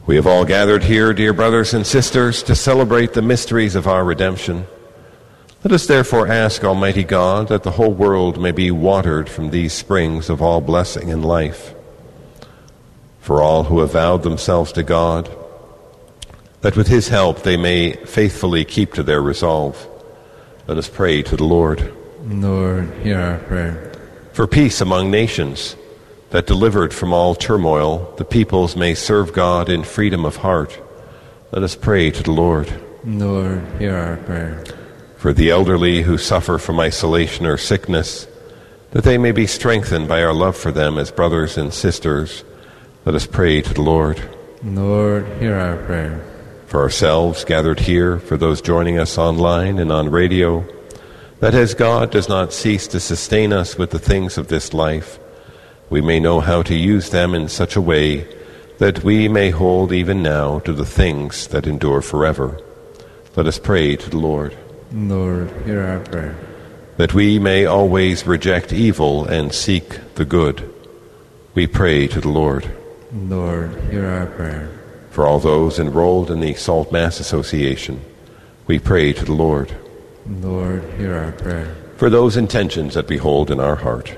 We have all gathered here, dear brothers and sisters, to celebrate the mysteries of our redemption. Let us therefore ask Almighty God that the whole world may be watered from these springs of all blessing and life. For all who have vowed themselves to God, that with his help they may faithfully keep to their resolve, let us pray to the Lord. Lord, hear our prayer. For peace among nations, that delivered from all turmoil, the peoples may serve God in freedom of heart, let us pray to the Lord. Lord, hear our prayer. For the elderly who suffer from isolation or sickness, that they may be strengthened by our love for them as brothers and sisters, let us pray to the Lord. Lord, hear our prayer. For ourselves gathered here, for those joining us online and on radio, that as God does not cease to sustain us with the things of this life, we may know how to use them in such a way that we may hold even now to the things that endure forever. Let us pray to the Lord. Lord, hear our prayer. That we may always reject evil and seek the good, we pray to the Lord. Lord, hear our prayer. For all those enrolled in the Salt Mass Association, we pray to the Lord. Lord, hear our prayer. For those intentions that we hold in our heart,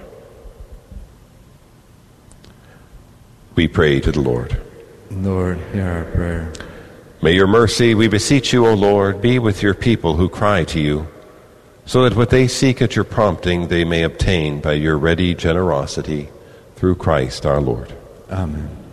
we pray to the Lord. Lord, hear our prayer. May your mercy, we beseech you, O Lord, be with your people who cry to you, so that what they seek at your prompting they may obtain by your ready generosity, through Christ our Lord. Amen.